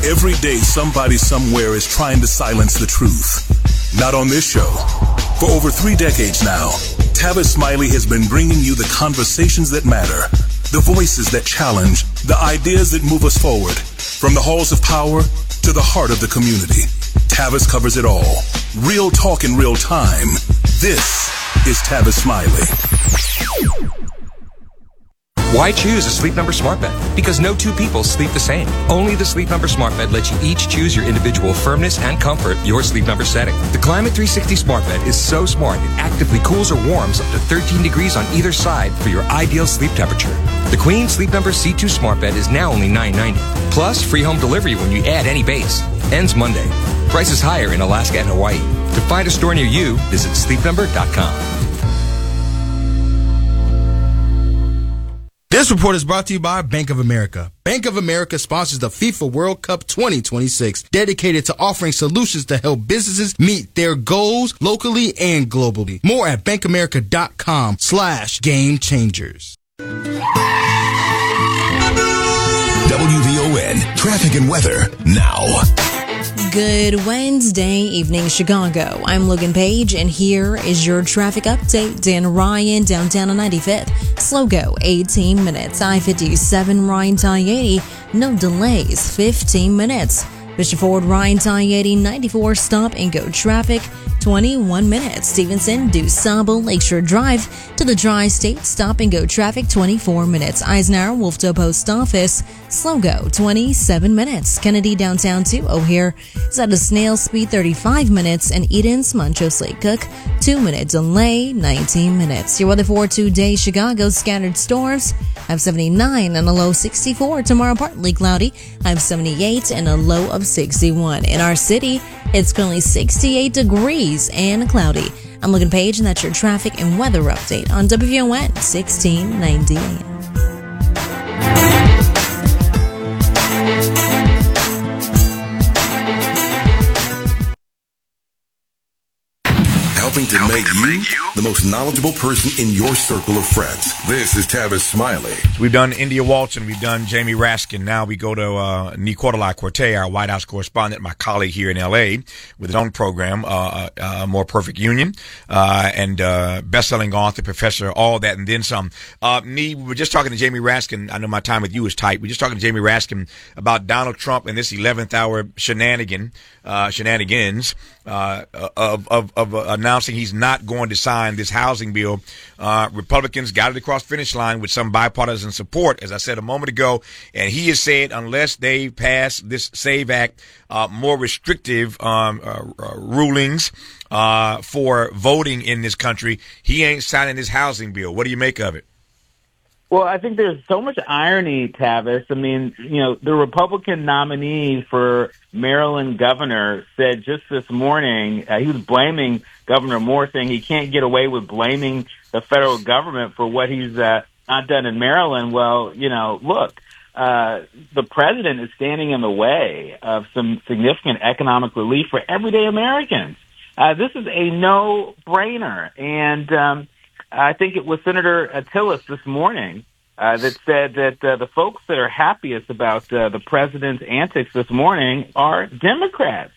Every day, somebody somewhere is trying to silence the truth. Not on this show. For over 3 decades now, Tavis Smiley has been bringing you the conversations that matter, the voices that challenge, the ideas that move us forward. From the halls of power to the heart of the community, Tavis covers it all. Real talk in real time. This is Tavis Smiley. Why choose a Sleep Number smart bed? Because no two people sleep the same. Only the Sleep Number smart bed lets you each choose your individual firmness and comfort, your Sleep Number setting. The Climate 360 smart bed is so smart it actively cools or warms up to 13 degrees on either side for your ideal sleep temperature. The Queen Sleep Number C2 smart bed is now only $9.90. Plus, free home delivery when you add any base. Ends Monday. Prices higher in Alaska and Hawaii. To find a store near you, visit sleepnumber.com. This report is brought to you by Bank of America. Bank of America sponsors the FIFA World Cup 2026, dedicated to offering solutions to help businesses meet their goals locally and globally. More at bankamerica.com/game changers. WVON traffic and weather now. Good Wednesday evening, Chicago. I'm Logan Page, and here is your traffic update. Dan Ryan, downtown on 95th. Slow go, 18 minutes. I-57, Ryan, I-80. No delays, 15 minutes. Bishop Ford, Ryan, I-80, 94, stop and go traffic, 21 minutes. Stevenson, DuSable, Lakeshore Drive to the Tri-State, stop and go traffic, 24 minutes. Eisenhower, Wolftoe Post Office, slow go, 27 minutes. Kennedy, downtown to O'Hare is at a snail speed, 35 minutes. And Eden's, Montrose Lake Cook, 2-minute delay, 19 minutes. Your weather for today, Chicago, scattered storms. I have 79 and a low 64. Tomorrow, partly cloudy. I have 78 and a low of 61. In our city, it's currently 68 degrees and cloudy. I'm Logan Page, and that's your traffic and weather update on WVON 1690 AM. Helping to make you the most knowledgeable person in your circle of friends. This is Tavis Smiley. We've done India Waltz and we've done Jamie Raskin. Now we go to Nicolai Corte, our White House correspondent, my colleague here in L.A. with his own program, More Perfect Union, and best-selling author, professor, all that, and then some. We were just talking to Jamie Raskin. I know my time with you is tight. We're just talking to Jamie Raskin about Donald Trump and this 11th hour shenanigans of announcing he's not going to sign this housing bill. Republicans got it across the finish line with some bipartisan support, as I said a moment ago, and he has said unless they pass this SAVE Act, more restrictive rulings for voting in this country, he ain't signing this housing bill. What do you make of it? Well, I think there's so much irony, Tavis. I mean, the Republican nominee for Maryland governor said just this morning, he was blaming Governor Moore, saying he can't get away with blaming the federal government for what he's not done in Maryland. Well, look, the president is standing in the way of some significant economic relief for everyday Americans. This is a no-brainer. And I think it was Senator Tillis this morning that said that the folks that are happiest about the president's antics this morning are Democrats.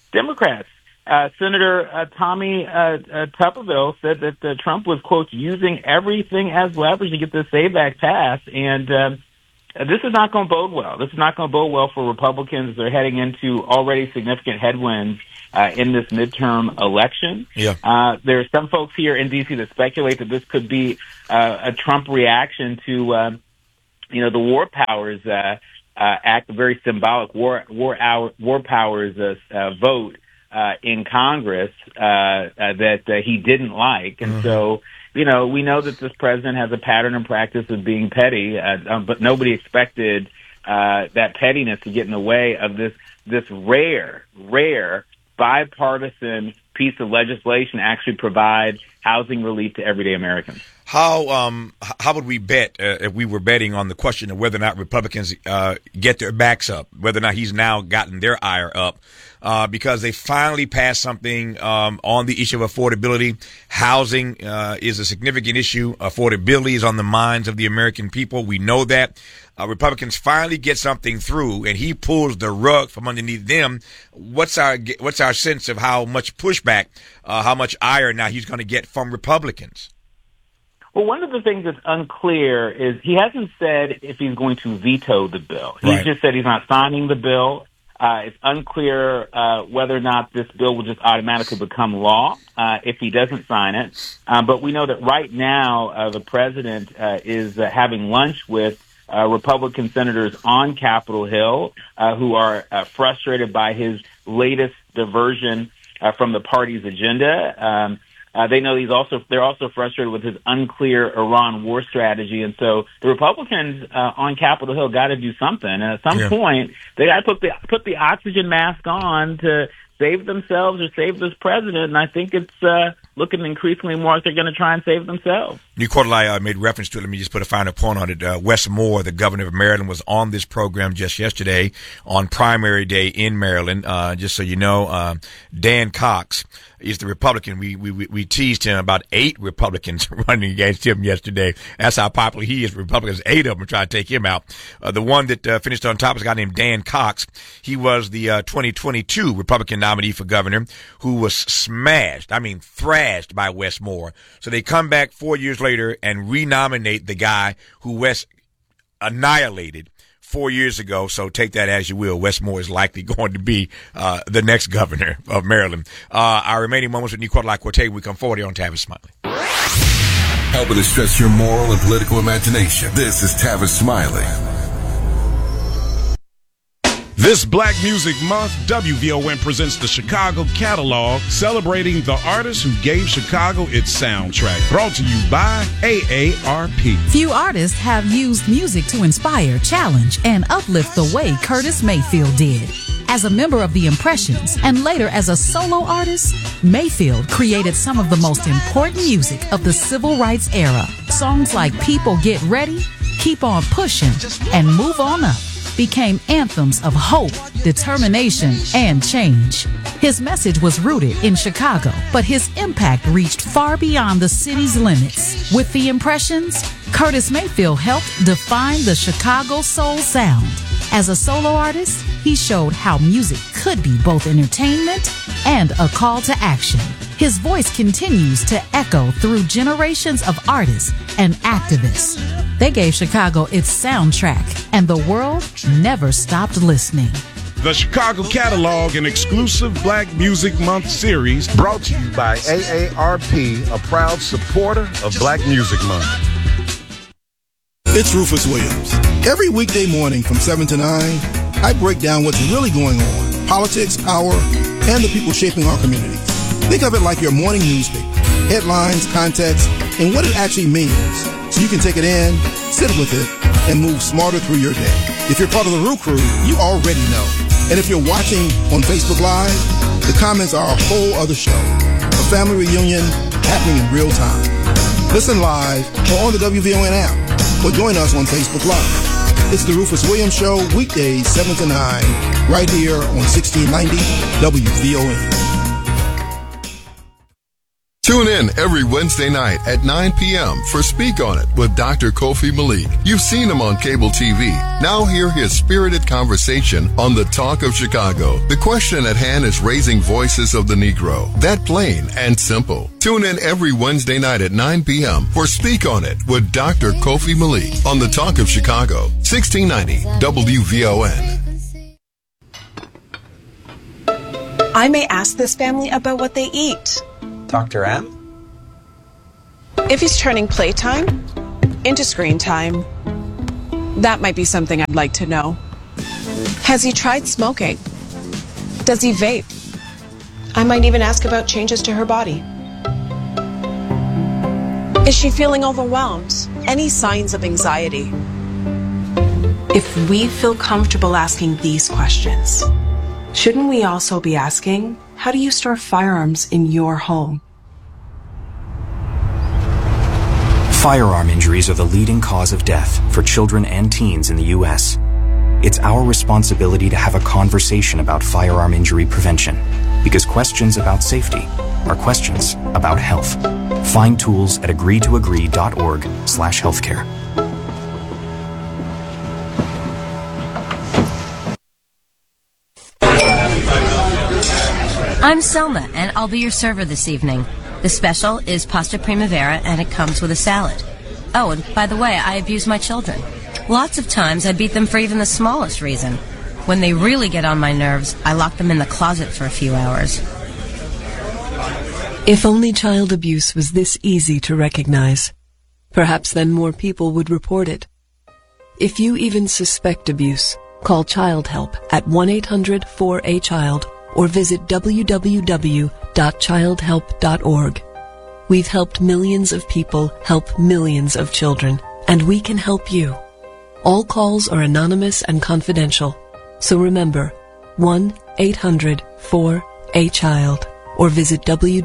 Senator Tommy Tuberville said that Trump was, quote, using everything as leverage to get the SAVE Act passed. And this is not going to bode well. This is not going to bode well for Republicans. They're heading into already significant headwinds in this midterm election. Yeah. There are some folks here in D.C. that speculate that this could be a Trump reaction to, the War Powers Act, a very symbolic War Powers vote in Congress that he didn't like. And so, we know that this president has a pattern and practice of being petty, but nobody expected that pettiness to get in the way of this rare bipartisan piece of legislation actually provide housing relief to everyday Americans. How would we bet if we were betting on the question of whether or not Republicans get their backs up, whether or not he's now gotten their ire up, because they finally passed something on the issue of affordability. Housing is a significant issue. Affordability is on the minds of the American people. We know that. Republicans finally get something through, and he pulls the rug from underneath them. What's our sense of how much pushback, how much ire now he's going to get from Republicans? Well, one of the things that's unclear is he hasn't said if he's going to veto the bill. He's just said he's not signing the bill. It's unclear whether or not this bill will just automatically become law if he doesn't sign it. But we know that right now the president is having lunch with Republican senators on Capitol Hill who are frustrated by his latest diversion from the party's agenda. They know they're also frustrated with his unclear Iran war strategy. And so the Republicans on Capitol Hill got to do something. And at some point, they got to put the oxygen mask on to save themselves or save this president. And I think it's looking increasingly more like they're going to try and save themselves. New Quarterly made reference to it. Let me just put a final point on it. Wes Moore, the governor of Maryland, was on this program just yesterday on primary day in Maryland. Just so you know, Dan Cox is the Republican. We teased him about 8 Republicans running against him yesterday. That's how popular he is. Republicans, 8 of them try to take him out. The one that finished on top is a guy named Dan Cox. He was the 2022 Republican nominee for governor who was smashed, thrashed by Wes Moore. So they come back 4 years later and renominate the guy who Wes annihilated 4 years ago. So take that as you will. Wes Moore is likely going to be the next governor of Maryland. Our remaining moments with Nicola Corte, we come forward here on Tavis Smiley. Helping to stretch your moral and political imagination. This is Tavis Smiley. This Black Music Month, WVON presents the Chicago Catalog, celebrating the artists who gave Chicago its soundtrack. Brought to you by AARP. Few artists have used music to inspire, challenge, and uplift the way Curtis Mayfield did. As a member of the Impressions and later as a solo artist, Mayfield created some of the most important music of the civil rights era. Songs like People Get Ready, Keep On Pushing, and Move On Up became anthems of hope, determination, and change. His message was rooted in Chicago, but his impact reached far beyond the city's limits. With the Impressions, Curtis Mayfield helped define the Chicago soul sound. As a solo artist, he showed how music could be both entertainment and a call to action. His voice continues to echo through generations of artists and activists. They gave Chicago its soundtrack, and the world never stopped listening. The Chicago Catalog, an exclusive Black Music Month series, brought to you by AARP, a proud supporter of Black Music Month. It's Rufus Williams. Every weekday morning from 7 to 9, I break down what's really going on, politics, power, and the people shaping our communities. Think of it like your morning newspaper, headlines, context, and what it actually means, so you can take it in, sit with it, and move smarter through your day. If you're part of the Roo Crew, you already know. And if you're watching on Facebook Live, the comments are a whole other show. A family reunion happening in real time. Listen live or on the WVON app, or join us on Facebook Live. It's the Rufus Williams Show, weekdays 7 to 9, right here on 1690 WVON. Tune in every Wednesday night at 9 p.m. for Speak On It with Dr. Kofi Malik. You've seen him on cable TV. Now hear his spirited conversation on the Talk of Chicago. The question at hand is raising voices of the Negro. That plain and simple. Tune in every Wednesday night at 9 p.m. for Speak On It with Dr. Kofi Malik on the Talk of Chicago, 1690 WVON. I may ask this family about what they eat. Dr. M? If he's turning playtime into screen time, that might be something I'd like to know. Has he tried smoking? Does he vape? I might even ask about changes to her body. Is she feeling overwhelmed? Any signs of anxiety? If we feel comfortable asking these questions, shouldn't we also be asking, how do you store firearms in your home? Firearm injuries are the leading cause of death for children and teens in the U.S. It's our responsibility to have a conversation about firearm injury prevention, because questions about safety are questions about health. Find tools at agreetoagree.org/healthcare. I'm Selma, and I'll be your server this evening. The special is pasta primavera, and it comes with a salad. Oh, and by the way, I abuse my children. Lots of times I beat them for even the smallest reason. When they really get on my nerves, I lock them in the closet for a few hours. If only child abuse was this easy to recognize, perhaps then more people would report it. If you even suspect abuse, call Child Help at 1-800-4A-CHILD or visit www.childhelp.org. We've helped millions of people help millions of children, and we can help you. All calls are anonymous and confidential, so remember, 1-800-4A-CHILD or visit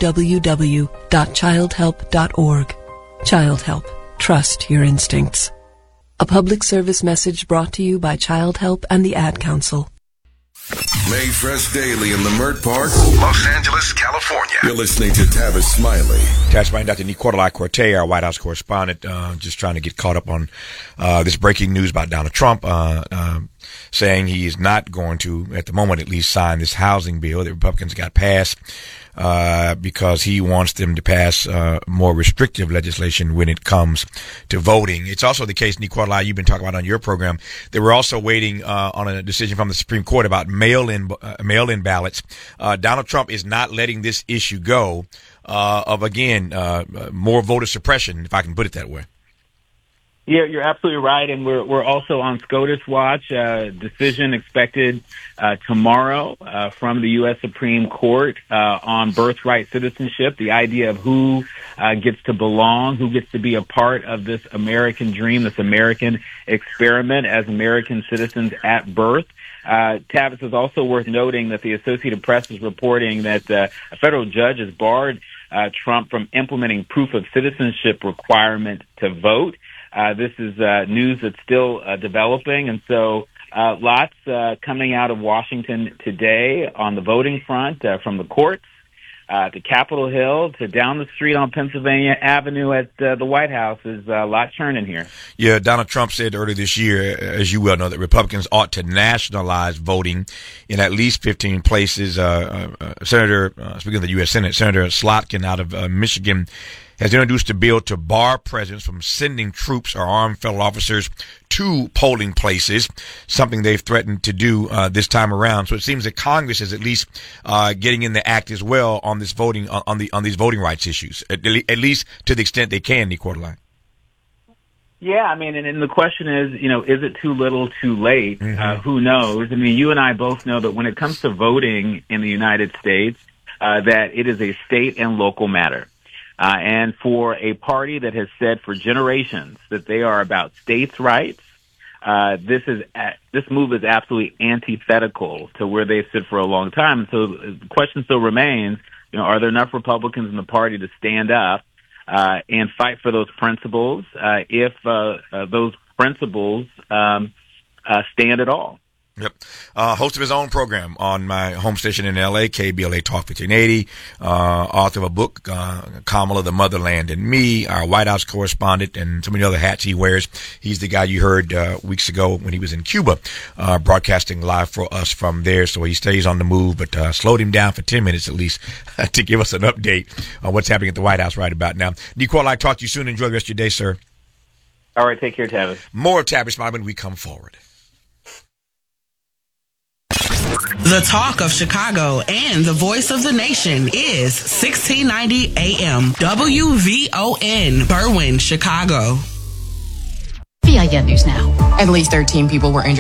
www.childhelp.org. Child Help. Trust your instincts. A public service message brought to you by Child Help and the Ad Council. Mayfresh Daily in Leimert Park, Los Angeles, California. You're listening to Tavis Smiley. Tavis Smiley, Dr. Nicolai Corte, our White House correspondent, just trying to get caught up on this breaking news about Donald Trump, saying he is not going to, at the moment at least, sign this housing bill that Republicans got passed because he wants them to pass more restrictive legislation when it comes to voting. It's also the case, Nicolai, you've been talking about on your program, that we're also waiting on a decision from the Supreme Court about mail-in ballots. Donald Trump is not letting this issue go of, again, more voter suppression, if I can put it that way. Yeah, you're absolutely right, and we're also on SCOTUS watch. Decision expected tomorrow from the U.S. Supreme Court on birthright citizenship, the idea of who gets to belong, who gets to be a part of this American dream, this American experiment as American citizens at birth. Tavis, is also worth noting that the Associated Press is reporting that a federal judge has barred Trump from implementing proof of citizenship requirement to vote. This is news that's still developing, and so lots coming out of Washington today on the voting front from the courts to Capitol Hill to down the street on Pennsylvania Avenue at the White House. Is a lot churning here. Yeah, Donald Trump said earlier this year, as you well know, that Republicans ought to nationalize voting in at least 15 places. Senator, speaking of the U.S. Senate, Senator Slotkin out of Michigan has introduced a bill to bar presidents from sending troops or armed federal officers to polling places, something they've threatened to do this time around. So it seems that Congress is at least getting in the act as well on this voting on these voting rights issues, at least to the extent they can, Nicolai. Yeah, I mean, and the question is, is it too little, too late? Mm-hmm. Who knows? I mean, you and I both know that when it comes to voting in the United States, that it is a state and local matter. And for a party that has said for generations that they are about states' rights, this move is absolutely antithetical to where they've stood for a long time. So the question still remains: are there enough Republicans in the party to stand up and fight for those principles? If those principles stand at all. Yep. Host of his own program on my home station in L.A., KBLA Talk 1580. Author of a book, Kamala, the Motherland and Me, our White House correspondent, and so many other hats he wears. He's the guy you heard weeks ago when he was in Cuba, broadcasting live for us from there. So he stays on the move, but slowed him down for 10 minutes at least to give us an update on what's happening at the White House right about now. Nicole, I'll talk to you soon. Enjoy the rest of your day, sir. All right. Take care, Tavis. More of Tavis Smiley when we come forward. The talk of Chicago and the voice of the nation is 1690 AM WVON, Berwyn, Chicago. PIN News Now. At least 13 people were injured